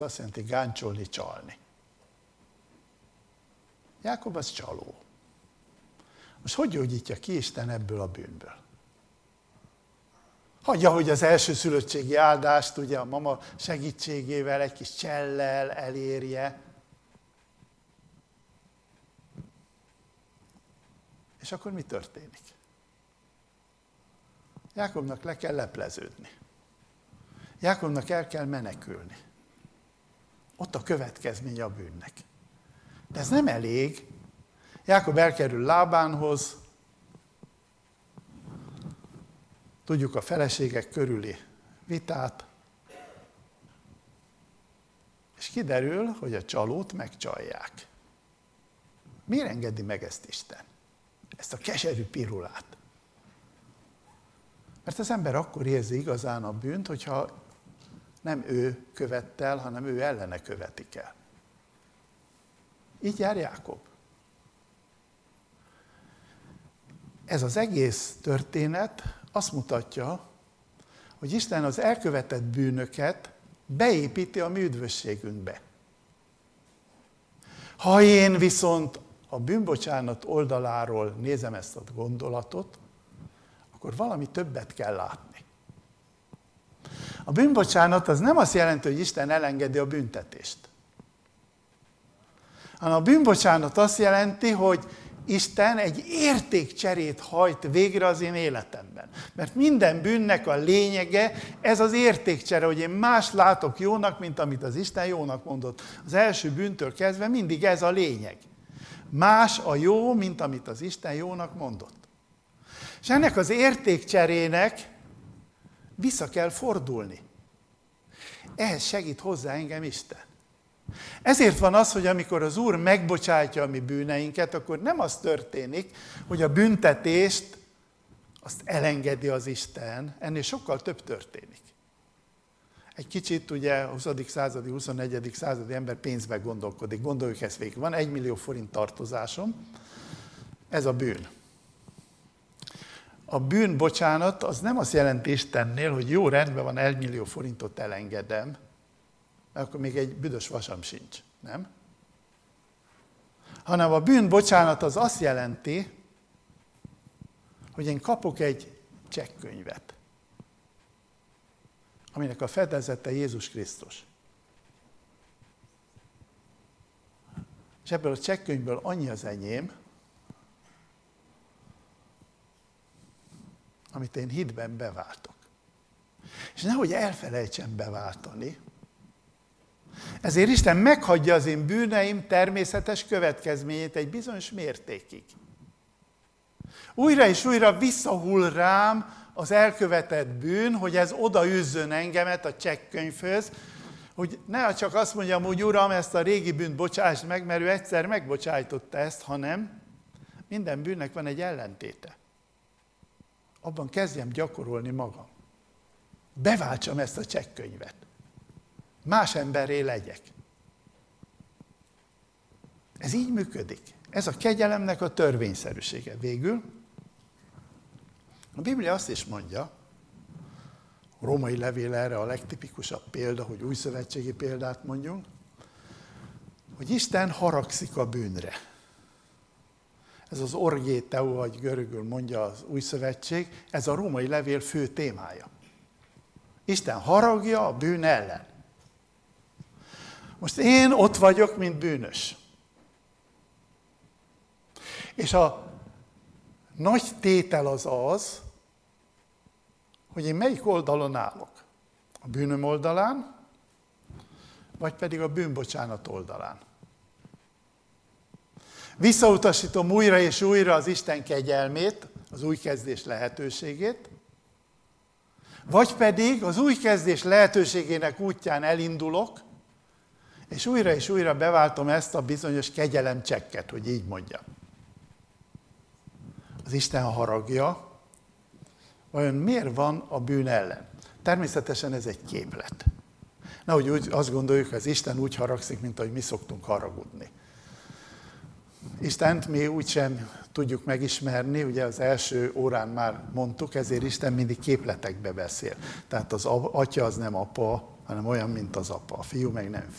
azt jelenti gáncsolni, csalni. Jákob az csaló. Most hogy gyógyítja ki Isten ebből a bűnből? Hagyja, hogy az elsőszülöttségi áldást ugye a mama segítségével, egy kis csellel elérje. És akkor mi történik? Jákobnak le kell lepleződni. Jákobnak el kell menekülni. Ott a következménye a bűnnek. De ez nem elég. Jákob elkerül Lábánhoz. Tudjuk a feleségek körüli vitát. És kiderül, hogy a csalót megcsalják. Miért engedi meg ezt Isten? Ezt a keserű pirulát. Mert az ember akkor érzi igazán a bűnt, hogyha nem ő követte el, hanem ő ellene követik el. Így jár Jákob. Ez az egész történet azt mutatja, hogy Isten az elkövetett bűnöket beépíti a mi üdvösségünkbe. Ha én viszont a bűnbocsánat oldaláról nézem ezt a gondolatot, akkor valami többet kell látni. A bűnbocsánat az nem azt jelenti, hogy Isten elengedi a büntetést. Hanem a bűnbocsánat azt jelenti, hogy Isten egy értékcserét hajt végre az én életemben. Mert minden bűnnek a lényege, ez az értékcsere, hogy én más látok jónak, mint amit az Isten jónak mondott. Az első bűntől kezdve mindig ez a lényeg. Más a jó, mint amit az Isten jónak mondott. És ennek az értékcserének vissza kell fordulni. Ehhez segít hozzá engem Isten. Ezért van az, hogy amikor az Úr megbocsátja a mi bűneinket, akkor nem az történik, hogy a büntetést azt elengedi az Isten, ennél sokkal több történik. Egy kicsit ugye a 20. századi, 21. századi ember pénzbe gondolkodik. Gondoljuk ezt végig. Van 1 millió forint tartozásom, ez a bűn. A bűnbocsánat az nem azt jelenti Istennél, hogy jó, rendben van, 1 millió forintot elengedem, mert akkor még egy büdös vasam sincs, nem? Hanem a bűnbocsánat az azt jelenti, hogy én kapok egy csekkönyvet, aminek a fedezete Jézus Krisztus. És ebből a csekkönyvből annyi az enyém, amit én hitben beváltok. És nehogy elfelejtsem beváltani, ezért Isten meghagyja az én bűneim természetes következményét egy bizonyos mértékig. Újra és újra visszahull rám az elkövetett bűn, hogy ez odaüzzön engemet a csekkönyvhöz, hogy ne csak azt mondjam, hogy Uram, ezt a régi bűnt bocsásd meg, mert ő egyszer megbocsájtotta ezt, hanem minden bűnnek van egy ellentéte. Abban kezdjem gyakorolni magam. Beváltsam ezt a csekkönyvet. Más emberré legyek. Ez így működik. Ez a kegyelemnek a törvényszerűsége. Végül a Biblia azt is mondja, a római levél erre a legtipikusabb példa, hogy újszövetségi példát mondjunk, hogy Isten haragszik a bűnre. Ez az orgéteu, vagy görögül mondja az új szövetség, ez a római levél fő témája. Isten haragja a bűn ellen. Most én ott vagyok, mint bűnös. És a nagy tétel az, hogy én melyik oldalon állok. A bűnöm oldalán, vagy pedig a bűnbocsánat oldalán. Visszautasítom újra és újra az Isten kegyelmét, az új kezdés lehetőségét, vagy pedig az új kezdés lehetőségének útján elindulok, és újra beváltom ezt a bizonyos kegyelemcsekket, hogy így mondjam. Az Isten haragja, vajon miért van a bűn ellen? Természetesen ez egy képlet. Nehogy úgy azt gondoljuk, hogy az Isten úgy haragszik, mint ahogy mi szoktunk haragudni. Istent mi úgysem tudjuk megismerni, ugye az első órán már mondtuk, ezért Isten mindig képletekbe beszél. Tehát az atya az nem apa, hanem olyan, mint az apa. A fiú meg nem